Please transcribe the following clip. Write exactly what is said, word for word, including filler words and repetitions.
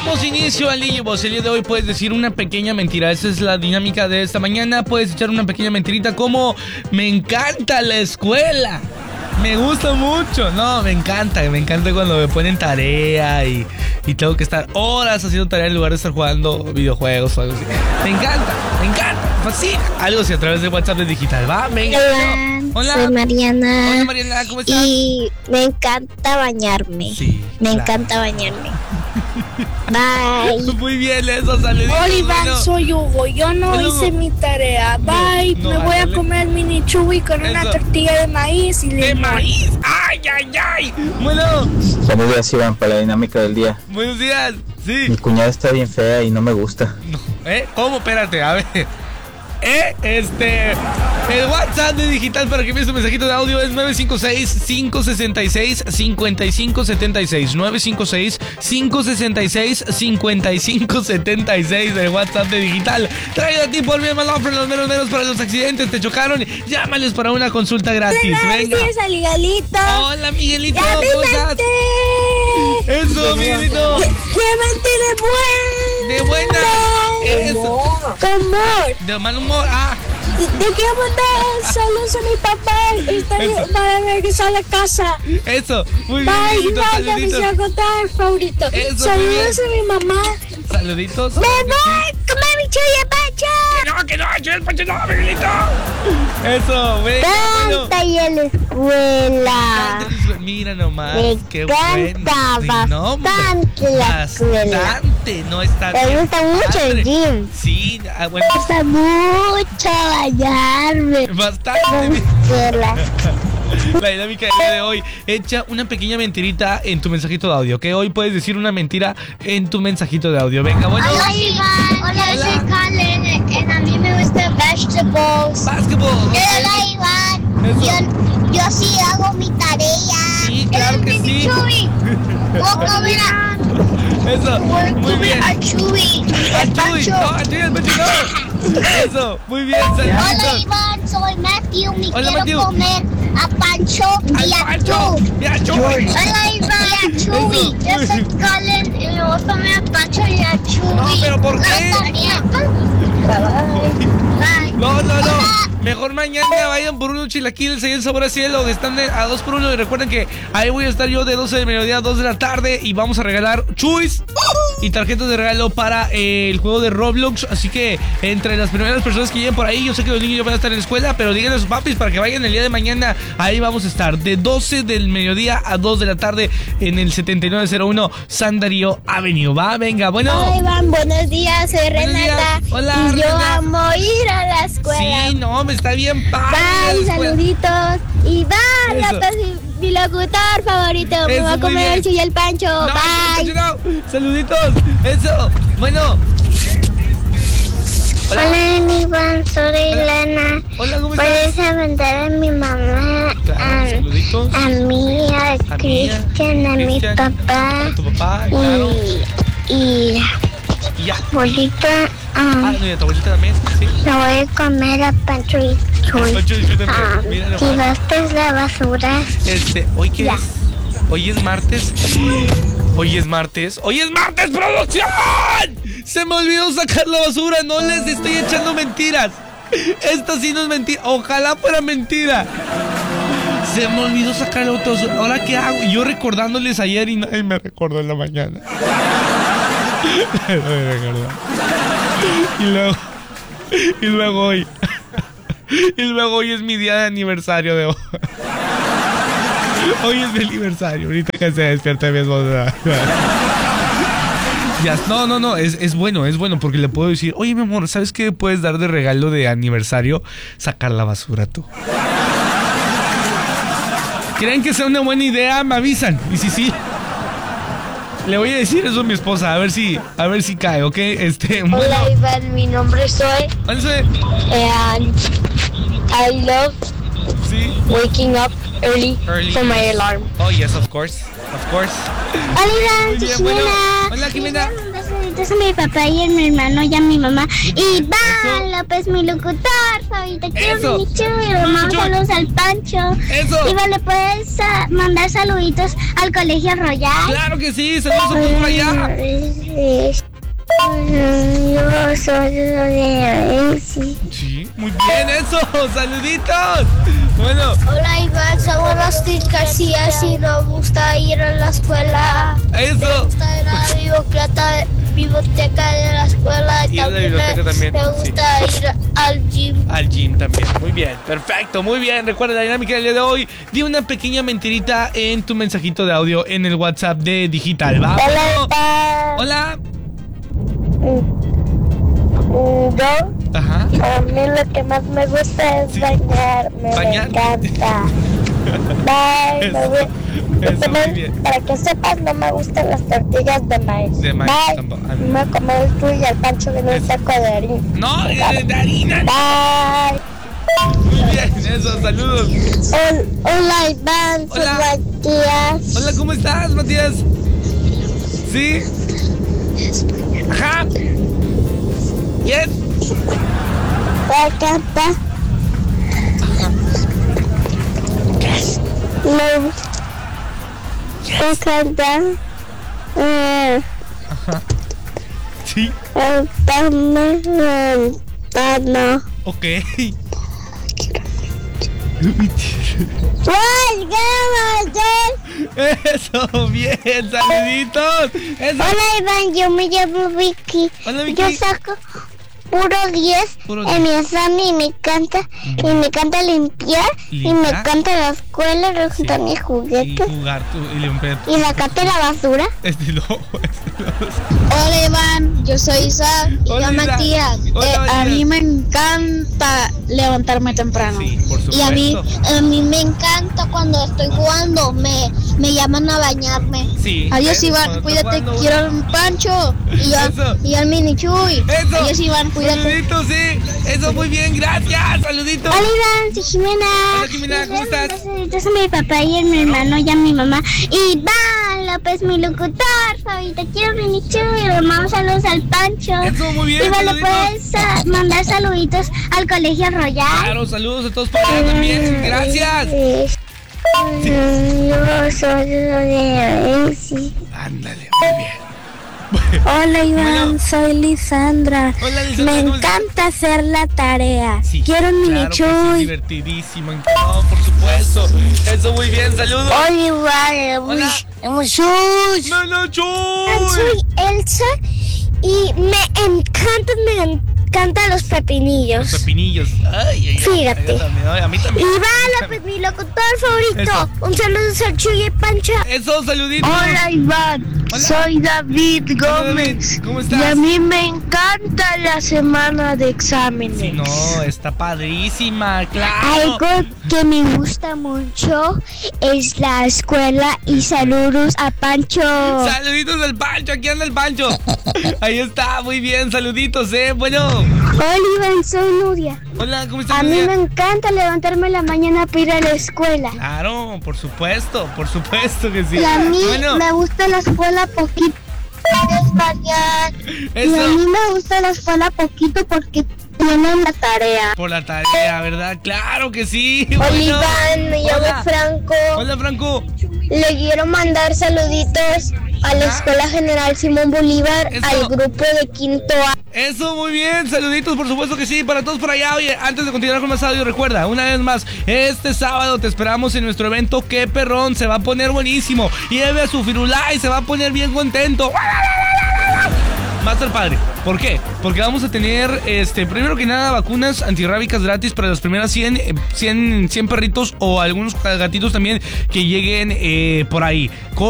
Damos inicio al Niño Voz. El día de hoy puedes decir una pequeña mentira. Esa es la dinámica de esta mañana. Puedes echar una pequeña mentirita como: me encanta la escuela, me gusta mucho. No, me encanta, me encanta cuando me ponen tarea y, y tengo que estar horas haciendo tarea en lugar de estar jugando videojuegos o algo así. Me encanta, me encanta, fascina. Algo así a través de WhatsApp de digital, ¿va? Venga. Hola, Hola. soy Mariana. Hola, Mariana, ¿cómo estás? Y me encanta bañarme. Sí, me claro. encanta bañarme. Bye. Muy bien, eso, saluditos. Hola, Iván, bueno. soy Hugo. Yo no Hola, hice Hugo. mi tarea. Bye. No, no, Me voy ándale. a comer mini chubi con una Eso. tortilla de maíz y ¡De limón. maíz! ¡Ay, ay, ay! Bueno, Buenos días, Iván, para la dinámica del día. buenos días. Sí. Mi cuñada está bien fea y no me gusta. No, ¿eh? ¿Cómo? Espérate, a ver. Eh, este. El WhatsApp de digital para que envíes un mensajito de audio es nueve cinco seis, cinco seis seis, cinco cinco siete seis. nueve cinco seis, cinco seis seis, cinco cinco siete seis. El WhatsApp de digital. Traído a ti por bien Malofre, los menos menos para los accidentes. Te chocaron. Llámales para una consulta gratis. Venga. Gracias, Miguelito. Hola, Miguelito. ¡Ya me ¿Cómo estás? inventé! Eso, Miguelito. ¡Qué mentira buena! De buena. Eso. Con amor. De mal humor. Ah. Te quiero mandar saludos a mi papá. Está Eso. para regresar a la casa. Eso. Muy bien, Bye, Miguelito. bye, ya me Saluditos. hizo contar favorito. Eso, muy Saludos a mi mamá. Saluditos. ¡Me voy a comer mi chuya pacha! No, que no, yo el Pancho no, Miguelito. Eso, venga, bueno. Canta y en la escuela. Mira nomás, Me qué encanta bueno. Sí, no, hombre, bastante la escuela. Bastante, no está Me bien gusta mucho el padre. gym. Sí, ah, bueno, Me gusta mucho bañarme. bastante La bien. escuela. La dinámica del día de hoy: echa una pequeña mentirita en tu mensajito de audio. Que hoy puedes decir una mentira en tu mensajito de audio. Venga, bueno. Hola Iván, hola, Hola. soy Kalen, y a mí me gusta vegetables. Basketball. Hola Iván, Eso. yo, yo sí hago mi tarea. Sí, claro El que mini sí. Chuy. Voy a comer a, Eso, voy a muy comer bien. a Chuy. A El Chuy, Pancho. no, a Chuy, el Pancho no. Eso, muy bien, Hola saluditos. Iván, soy Matthew, me Hola, quiero Matthew. comer a Pancho y Al a Pancho. Chuy. Y a Chuy. Hola Iván, y a Chuy. Eso. Yo soy Kalen y me voy a comer a Pancho y a Chuy. No, pero ¿por qué? Bye. No, no, no. Mejor mañana vayan por unos chilaquiles ahí en Sabor a Cielo, que están de- a dos por uno. Y recuerden que ahí voy a estar yo de doce del mediodía a dos de la tarde. Y vamos a regalar chuis y tarjetas de regalo para eh, el juego de Roblox. Así que entre las primeras personas que lleguen por ahí, yo sé que los niños ya van a estar en la escuela, pero díganle a sus papis para que vayan el día de mañana. Ahí vamos a estar de doce del mediodía a dos de la tarde en el setenta y nueve cero uno San Darío Avenue. Va, venga, bueno. Hola Iván, buenos días, soy Buenos Renata. días. Hola, y yo Renata. amo ir a la escuela. Sí, no, me está bien padre. la Bye, escuela. saluditos. Iván, Eso. López, mi, mi locutor favorito. Me Eso, voy a muy comer bien. el chuy y el Pancho. No, Bye. no, no. Saluditos. Eso. Bueno. Hola. Hola Iván, soy Hola. Elena. Hola, ¿cómo Puedes estás? aventar a mi mamá, Claro, saluditos. a, a mí, a, A mí, a Cristian, a mi Cristian, papá. A tu papá, claro. Y, y Y ya. bolita, Ah, ah, no, y a tu abuelita también. Sí. me voy a comer a Pancho y Chuy. Pancho, disfrútenme. Ah, Mira nomás. tiraste la basura. Este, ¿hoy qué Ya. es? Hoy es martes. Hoy es martes. ¡Hoy es martes, producción! Se me olvidó sacar la basura. No les estoy echando mentiras. Esta sí no es mentira. Ojalá fuera mentira. Se me olvidó sacar la otra basura. ¿Ahora qué hago? Y yo recordándoles ayer y nadie me recordó en la mañana. No me recordó. Y luego. Y luego hoy. Y luego hoy es mi día de aniversario de hoy. Hoy es mi aniversario. Ahorita que se despierta mi esposa. Ya, no, no, no, es, es bueno, es bueno porque le puedo decir: oye, mi amor, ¿sabes qué puedes dar de regalo de aniversario? Sacar la basura tú. ¿Creen que sea una buena idea? Me avisan. Y si sí, le voy a decir eso a mi esposa, a ver si, a ver si cae, ¿ok? Este, bueno. Hola Iván, mi nombre es Zoe. ¿Cuál fue? And I love Sí. waking up early, Early. for my alarm. Oh, yes, of course. Of course. Hola Iván, Muy soy bien, bueno. Jimena. Hola, Jimena. Y un besito a mi papá y a mi hermano y a mi mamá. Y Iván López, mi locutor favorito. Quiero Eso. mi chuy. Y le mando Chuy. saludos al Pancho. Eso. Iván, ¿le puedes ah, mandar saluditos al Colegio Royal? Claro que sí, saludos a todos por allá. Sí. soy Elsie. Sí, muy bien, eso, saluditos. Bueno. Hola Iván, somos los Tis Garcías y nos gusta ir a la escuela. Eso. Me gusta ir a la biblioteca, biblioteca de la escuela y Ir a la también, biblioteca me, también, me gusta sí. ir al gym. Al gym también, muy bien, perfecto, muy bien. Recuerda la dinámica del día de hoy. Di una pequeña mentirita en tu mensajito de audio en el WhatsApp de Digital. ¿Va? Hola, Hola. Yo, Ajá. a mí lo que más me gusta es Sí. bañarme. ¿Bañar? Me encanta. Bye. Eso, me voy- y eso, también, muy bien. para que sepas, no me gustan las tortillas de maíz. De maíz Bye. tampoco. Me voy a comer el tuyo y el Pancho viene un Eso. taco de harina. No, de, de harina. Bye. Muy bien, eso, saludos. Hol- Hola Iván, soy Hola. Matías. Hola, ¿cómo estás, Matías? ¿Sí? Ajá. Yes. Me encanta. Me, me encanta. Eh, Sí. Ventana, ventana. Ok. ¡Ay, qué Eso, bien, saluditos. Eso. Hola Iván, yo me llamo Vicky. Hola, Vicky. Yo saco puro diez Puro en mi diez. examen y me encanta, y me encanta limpiar, y me ¿Limpiar? encanta la escuela, recoger mis Y juguetes jugar tu, y limpiar tu- y sacarte la basura. Este no, este no. Hola Iván, yo soy Isa y Hola, yo Isa. Matías. Hola, Eh, a Matías. mí me encanta levantarme temprano. Sí, por supuesto. Y a mí, a mí me encanta cuando estoy jugando, me, me llaman a bañarme. Sí. Adiós Eso, Iván, cuando cuídate, estás jugando, quiero al Pancho y, yo- Eso. y al Mini Chuy. Eso. Adiós Iván, cuídate. Saluditos, sí. Eso, muy bien, gracias. Saluditos. Hola Iván, soy Jimena. Hola, Jimena, ¿cómo estás? Yo soy mi papá y mi hermano y a mi mamá. Iván López, mi locutor favorito. Quiero Minichu y le mandamos saludos al Pancho. Eso, muy bien, Iván, ¿le saluditos. puedes ah, mandar saluditos al Colegio Royal? Claro, saludos a todos por allá también. Gracias. Yo soy Elsie. Ándale, muy bien. Hola Iván, Bueno. soy Lisandra. Hola, Lisandra, Me ¿cómo estás? encanta hacer la tarea. Sí, Quiero un mini claro que sí, es chuy. divertidísimo. No, por supuesto. Eso, muy bien, saludos. Hola Iván, Hola. Jesús. ¡No, no, Chuy! Soy Elsa y me encantan, me encantan los pepinillos. Los pepinillos. Ay, ay, ay. Fíjate. Ay, también, ay, a mí también. Iván López, mi locutor favorito. Eso. Un saludo al Chuy y Pancho. Eso, saluditos. Iván, Hola. soy David Hola, David, ¿cómo estás? Y a mí me encanta la semana de exámenes. Sí, no, está padrísima, claro. Algo que me gusta mucho es la escuela y saludos a Pancho. Saluditos al Pancho, aquí anda el Pancho. Ahí está, muy bien, saluditos, eh. Bueno, Hola Iván, soy Nuria. hola, ¿cómo estás? A mí Nuria? me encanta levantarme en la mañana para ir a la escuela. Claro, por supuesto, por supuesto que sí. Y a mí Bueno, me gusta la escuela poquito. Y a mí eso, me gusta la escuela poquito porque tienen la tarea. por la tarea, ¿verdad? Claro que sí. Hola Bueno. Iván, me llamo Hola. Franco. Hola, Franco. Le quiero mandar saluditos a la Escuela General Simón Bolívar, Eso. al grupo de quinto A. Eso, muy bien, saluditos, por supuesto que sí, para todos por allá. Oye, antes de continuar con más audio, recuerda, una vez más, este sábado te esperamos en nuestro evento Qué Perrón, se va a poner buenísimo. Lleve a su firulá y se va a poner bien contento. Va a estar padre. ¿Por qué? Porque vamos a tener, este, primero que nada, vacunas antirrábicas gratis para las primeras cien, eh, cien, cien perritos o algunos gatitos también que lleguen eh, por ahí.